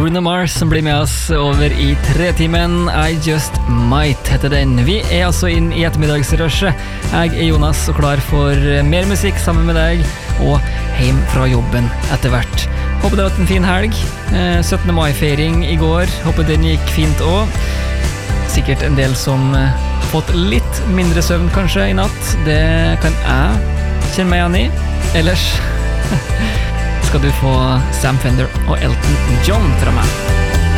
Bruno Mars som blir med oss over i 3-timen. I Just Might heter den. Vi altså inn i ettermiddagsrushet. Jeg Jonas og klar for mer musikk sammen med deg og hjem fra jobben etter hvert. Håper dere har hatt en fin helg. 17. mai-feiring i går. Håper den gikk fint også. Sikkert en del som har fått litt mindre søvn kanskje i natt. Det kan jeg kjenne meg igjen i. Ellers skal du få Sam Fender og Elton John fra meg.